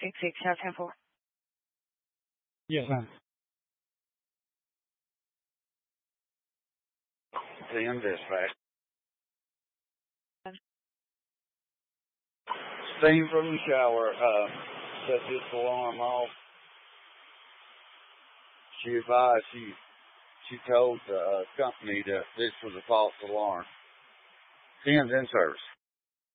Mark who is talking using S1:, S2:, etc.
S1: 566 have 10-4.
S2: Yes, ma'am.
S3: 10 dispatch. Steam from the shower, set this alarm off. She advised, she told the company that this was a false alarm. 10's in service.